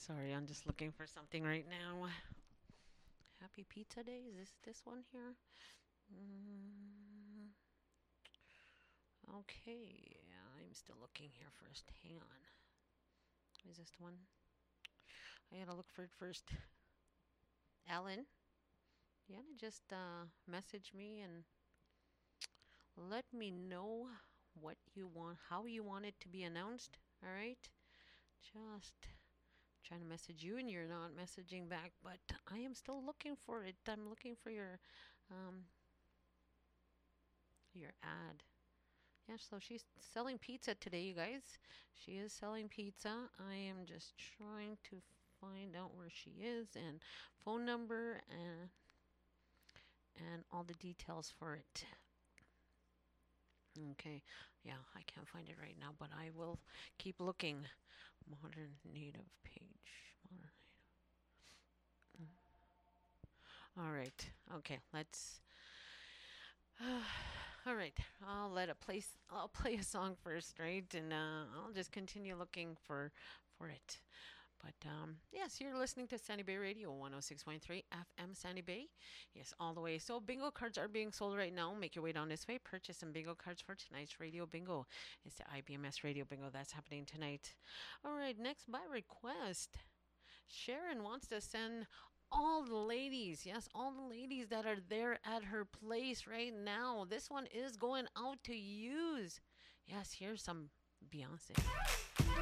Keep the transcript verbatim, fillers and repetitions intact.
Sorry, I'm just looking for something right now. Happy Pizza Day. Is this this one here? Mm, okay, I'm still looking here first. Hang on. Is this the one? I gotta look for it first. Alan, you wanna just uh, message me and let me know what you want, how you want it to be announced. All right? Just trying to message you and you're not messaging back, but I am still looking for it. I'm looking for your um your ad. Yeah, so she's selling pizza today, you guys. She is selling pizza. I am just trying to find out where she is and phone number and and all the details for it. Okay, yeah, I can't find it right now, but I will keep looking. Modern Native page. Modern Native. All right. Okay, let's. All right, I'll let it play. I'll play a song first, right? And uh, I'll just continue looking for for it. But um, yes, you're listening to Sandy Bay Radio, one oh six point three F M Sandy Bay. Yes, all the way. So bingo cards are being sold right now. Make your way down this way. Purchase some bingo cards for tonight's radio bingo. It's the I B M S radio bingo that's happening tonight. All right, next by request. Sharon wants to send all the ladies, yes, all the ladies that are there at her place right now. This one is going out to use. Yes, here's some Beyonce.